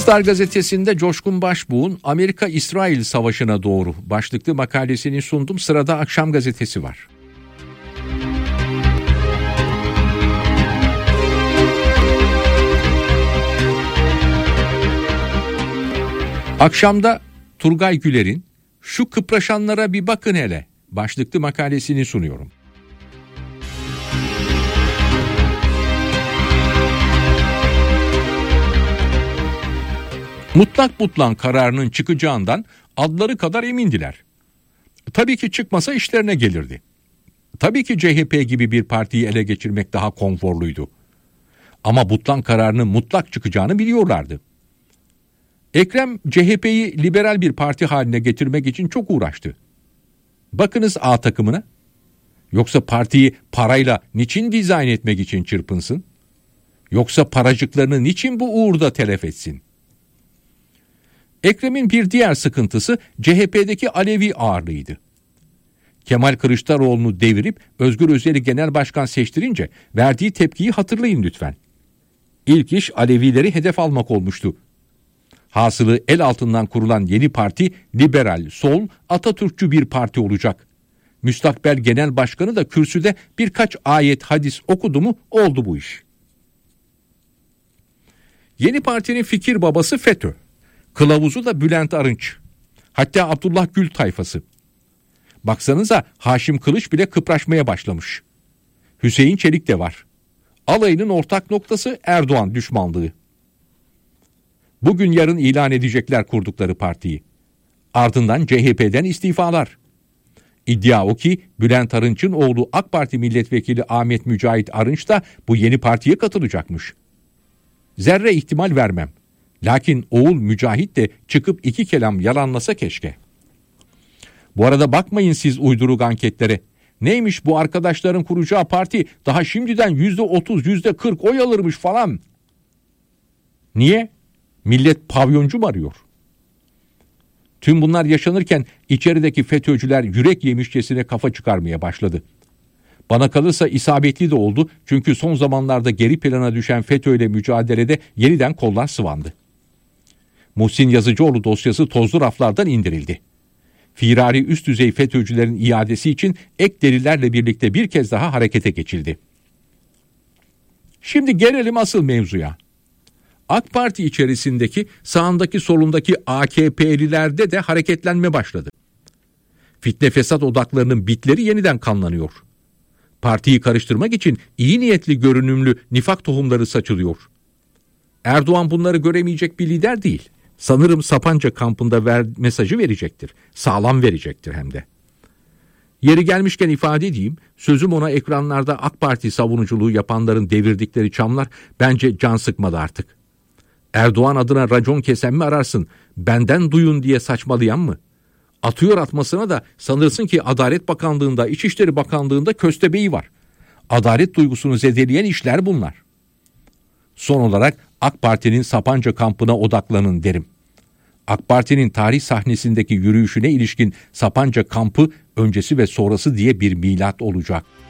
Star gazetesinde Coşkun Başbuğ'un Amerika-İsrail Savaşı'na doğru başlıklı makalesini sundum. Sırada Akşam gazetesi var. Akşamda Turgay Güler'in "Şu kıpraşanlara bir bakın hele" başlıklı makalesini sunuyorum. Mutlak butlan kararının çıkacağından adları kadar emindiler. Tabii ki çıkmasa işlerine gelirdi. Tabii ki CHP gibi bir partiyi ele geçirmek daha konforluydu. Ama butlan kararının mutlak çıkacağını biliyorlardı. Ekrem CHP'yi liberal bir parti haline getirmek için çok uğraştı. Bakınız A takımına. Yoksa partiyi parayla niçin dizayn etmek için çırpınsın? Yoksa paracıklarını niçin bu uğurda telef etsin? Ekrem'in bir diğer sıkıntısı CHP'deki Alevi ağırlığıydı. Kemal Kılıçdaroğlu'nu devirip Özgür Özel'i genel başkan seçtirince verdiği tepkiyi hatırlayın lütfen. İlk iş Alevileri hedef almak olmuştu. Hasılı el altından kurulan yeni parti liberal, sol, Atatürkçü bir parti olacak. Müstakbel genel başkanı da kürsüde birkaç ayet hadis okudu mu oldu bu iş. Yeni partinin fikir babası FETÖ. Kılavuzu da Bülent Arınç. Hatta Abdullah Gül tayfası. Baksanıza Haşim Kılıç bile kıpraşmaya başlamış. Hüseyin Çelik de var. Alayının ortak noktası Erdoğan düşmanlığı. Bugün yarın ilan edecekler kurdukları partiyi. Ardından CHP'den istifalar. İddia o ki Bülent Arınç'ın oğlu AK Parti milletvekili Ahmet Mücahit Arınç da bu yeni partiye katılacakmış. Zerre ihtimal vermem. Lakin oğul Mücahit de çıkıp iki kelam yalanlasa keşke. Bu arada bakmayın siz uyduruk anketlere. Neymiş bu arkadaşların kuracağı parti daha şimdiden %30, %40 oy alırmış falan. Niye? Millet pavyoncu mu arıyor? Tüm bunlar yaşanırken içerideki FETÖ'cüler yürek yemişçesine kafa çıkarmaya başladı. Bana kalırsa isabetli de oldu çünkü son zamanlarda geri plana düşen FETÖ ile mücadelede yeniden kollar sıvandı. Muhsin Yazıcıoğlu dosyası tozlu raflardan indirildi. Firari üst düzey FETÖ'cülerin iadesi için ek delillerle birlikte bir kez daha harekete geçildi. Şimdi gelelim asıl mevzuya. AK Parti içerisindeki sağındaki solundaki AKP'lilerde de hareketlenme başladı. Fitne fesat odaklarının bitleri yeniden kanlanıyor. Partiyi karıştırmak için iyi niyetli görünümlü nifak tohumları saçılıyor. Erdoğan bunları göremeyecek bir lider değil. Sanırım Sapanca kampında mesajı verecektir. Sağlam verecektir hem de. Yeri gelmişken ifade edeyim, sözüm ona ekranlarda AK Parti savunuculuğu yapanların devirdikleri çamlar bence can sıkmadı artık. Erdoğan adına racon kesen mi ararsın, benden duyun diye saçmalayan mı? Atıyor atmasına da sanırsın ki Adalet Bakanlığı'nda, İçişleri Bakanlığı'nda köstebeği var. Adalet duygusunu zedeleyen işler bunlar. Son olarak AK Parti'nin Sapanca kampına odaklanın derim. AK Parti'nin tarih sahnesindeki yürüyüşüne ilişkin Sapanca kampı öncesi ve sonrası diye bir milat olacak.